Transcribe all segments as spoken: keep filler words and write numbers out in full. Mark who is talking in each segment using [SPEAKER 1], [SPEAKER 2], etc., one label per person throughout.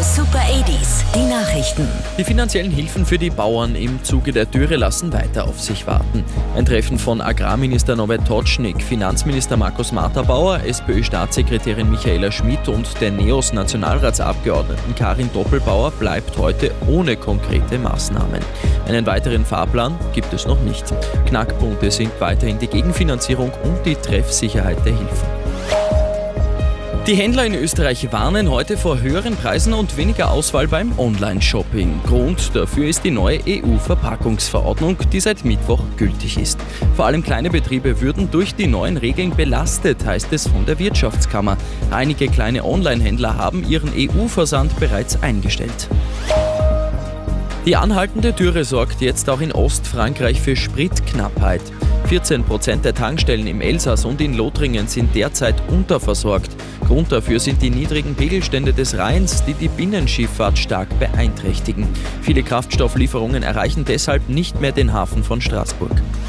[SPEAKER 1] Super achtziger, die Nachrichten.
[SPEAKER 2] Die finanziellen Hilfen für die Bauern im Zuge der Dürre lassen weiter auf sich warten. Ein Treffen von Agrarminister Norbert Totschnig, Finanzminister Markus Marthabauer, SPÖ-Staatssekretärin Michaela Schmidt und der NEOS-Nationalratsabgeordneten Karin Doppelbauer bleibt heute ohne konkrete Maßnahmen. Einen weiteren Fahrplan gibt es noch nicht. Knackpunkte sind weiterhin die Gegenfinanzierung und die Treffsicherheit der Hilfen. Die Händler in Österreich warnen heute vor höheren Preisen und weniger Auswahl beim Online-Shopping. Grund dafür ist die neue E U-Verpackungsverordnung, die seit Mittwoch gültig ist. Vor allem kleine Betriebe würden durch die neuen Regeln belastet, heißt es von der Wirtschaftskammer. Einige kleine Online-Händler haben ihren E U-Versand bereits eingestellt. Die anhaltende Dürre sorgt jetzt auch in Ostfrankreich für Spritknappheit. vierzehn Prozent der Tankstellen im Elsass und in Lothringen sind derzeit unterversorgt. Grund dafür sind die niedrigen Pegelstände des Rheins, die die Binnenschifffahrt stark beeinträchtigen. Viele Kraftstofflieferungen erreichen deshalb nicht mehr den Hafen von Straßburg.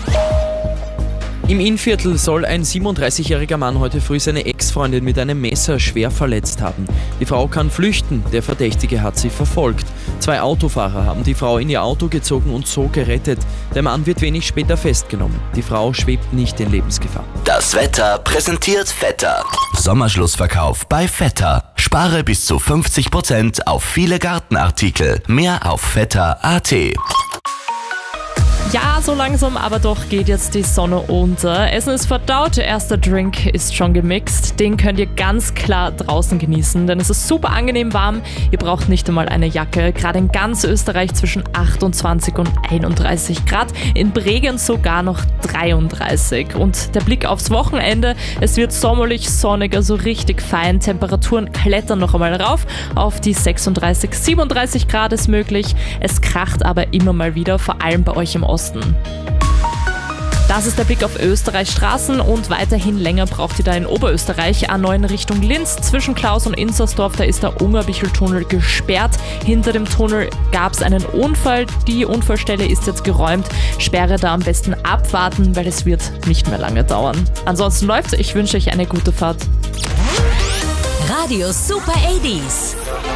[SPEAKER 2] Im Innviertel soll ein siebenunddreißigjähriger Mann heute früh seine Ex-Freundin mit einem Messer schwer verletzt haben. Die Frau kann flüchten, der Verdächtige hat sie verfolgt. Zwei Autofahrer haben die Frau in ihr Auto gezogen und so gerettet. Der Mann wird wenig später festgenommen. Die Frau schwebt nicht in Lebensgefahr.
[SPEAKER 3] Das Wetter präsentiert Vetter. Sommerschlussverkauf bei Vetter. Spare bis zu fünfzig Prozent auf viele Gartenartikel. Mehr auf vetter punkt a t.
[SPEAKER 4] Ja, so langsam aber doch geht jetzt die Sonne unter. Essen ist verdaut, der erste Drink ist schon gemixt. Den könnt ihr ganz klar draußen genießen, denn es ist super angenehm warm. Ihr braucht nicht einmal eine Jacke. Gerade in ganz Österreich zwischen achtundzwanzig und einunddreißig Grad. In Bregenz sogar noch dreiunddreißig. Und der Blick aufs Wochenende. Es wird sommerlich, sonnig, also richtig fein. Temperaturen klettern noch einmal rauf. Auf die sechsunddreißig, siebenunddreißig Grad ist möglich. Es kracht aber immer mal wieder, vor allem bei euch im Osten. Das ist der Blick auf Österreichs Straßen und weiterhin länger braucht ihr da in Oberösterreich. A neun Richtung Linz zwischen Klaus und Inzersdorf, da ist der Ungerbichl-Tunnel gesperrt. Hinter dem Tunnel gab es einen Unfall. Die Unfallstelle ist jetzt geräumt. Sperre da am besten abwarten, weil es wird nicht mehr lange dauern. Ansonsten läuft's. Ich wünsche euch eine gute Fahrt.
[SPEAKER 1] Radio Super achtziger.